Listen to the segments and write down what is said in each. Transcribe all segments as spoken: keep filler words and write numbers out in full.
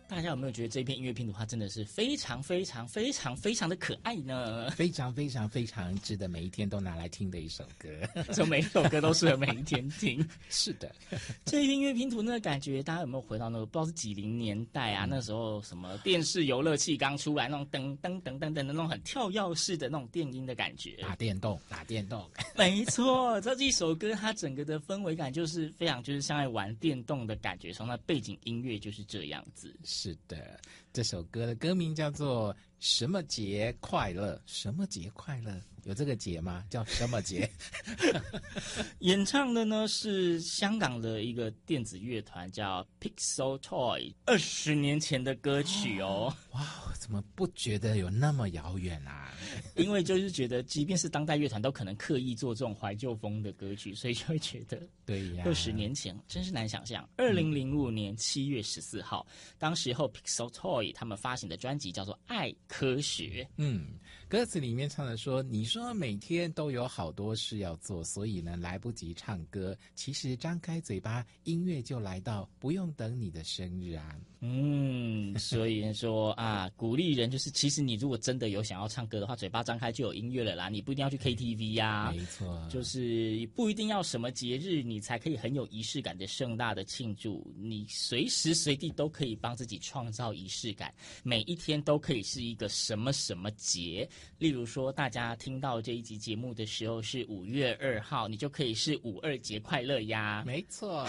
大家有没有觉得这篇音乐拼图它真的是非常非常非常非常的可爱呢？ 非常非常非常值得每一天都拿来听的一首歌， 就每一首歌都适合每一天听。 是的， 这篇音乐拼图那个感觉，大家有没有回到那个不知道是几零年代啊？嗯、那时候什么电视游乐器刚出来，那种噔噔噔噔噔的那种很跳跃式的那种电音的感觉， 打电动，打电动， 没错，这一首歌它整个的氛围感就是非常就是像在玩电动的感觉，从那背景音乐就是这样子。 是的，这首歌的歌名叫做什么节快乐？什么节快乐？有这个节吗？叫什么节？ 演唱的呢是香港的一个电子乐团叫 Pixel Toy， 二十年前的歌曲哦。 哇，怎么不觉得有那么遥远啊？ 因为就是觉得，即便是当代乐团都可能刻意做这种怀旧风的歌曲，所以就会觉得， 对呀， 二十年前真是难想象。二零零五年七月十四号，当时候 Pixel Toy 他们发行的专辑叫做《爱科学》。 嗯，歌词里面唱的说：“你说每天都有好多事要做，所以呢来不及唱歌。其实张开嘴巴，音乐就来到，不用等你的生日啊。” 嗯，所以说啊，鼓励人就是，其实你如果真的有想要唱歌的话，嘴巴张开就有音乐了啦。你不一定要去 K T V 呀、啊， 没错， 就是不一定要什么节日你才可以很有仪式感的盛大的庆祝，你随时随地都可以帮自己创造仪式感，每一天都可以是一个什么什么节。例如说，大家听到这一集节目的时候是五月二号，你就可以是五二节快乐呀。 没错。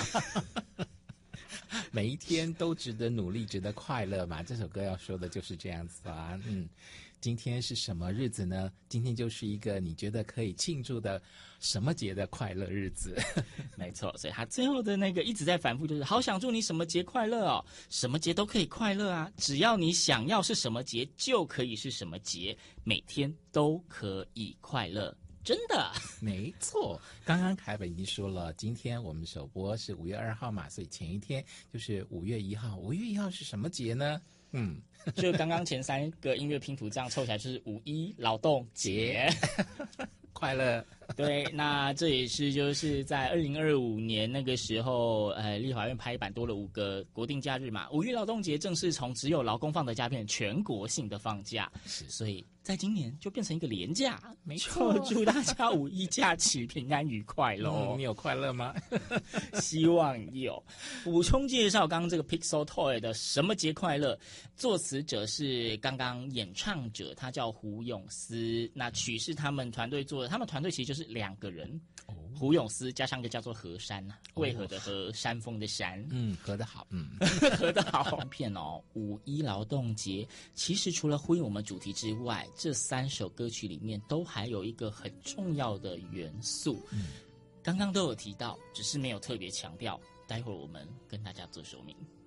每一天都值得努力，值得快乐嘛。这首歌要说的就是这样子啊。嗯，今天是什么日子呢？今天就是一个你觉得可以庆祝的什么节的快乐日子。 没错，所以他最后的那个一直在反复，就是好想祝你什么节快乐哦，什么节都可以快乐啊，只要你想要是什么节就可以是什么节，每天都可以快乐。真的没错，刚刚凯本已经说了，今天我们首播是五月二号嘛，所以前一天就是五月一号。五月一号是什么节呢？嗯， 就刚刚前三个音乐拼图这样凑起来就是五一劳动节。 快乐。 对，那这也是就是在二零二五年那个时候，呃，立法院拍板多了五个国定假日嘛，五一劳动节正式从只有劳工放的假变成全国性的放假， 是， 所以在今年就变成一个连假。 没错， 祝大家五一假期平安愉快咯、 嗯、你有快乐吗？ 希望有。补充介绍刚刚这个 Pixel Toy 的什么节快乐，作词者是刚刚演唱者，他叫胡永思，那曲是他们团队做的，他们团队其实就是两个人，哦、胡永思加上一个叫做河山，渭河的河，山峰的山， 嗯，合得好，嗯， 合得好。片哦，五一劳动节，其实除了呼应我们主题之外，这三首歌曲里面都还有一个很重要的元素，嗯，刚刚都有提到，只是没有特别强调，待会儿我们跟大家做说明。